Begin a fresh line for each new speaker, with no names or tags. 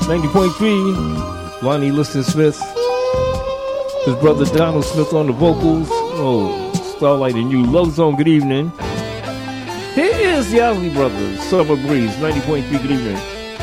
90.3, Lonnie Liston Smith. His brother Donald Smith on the vocals. Oh, Starlight and You. Love Zone, good evening. Here is the Isley Brothers, Summer Breeze, 90.3, good evening.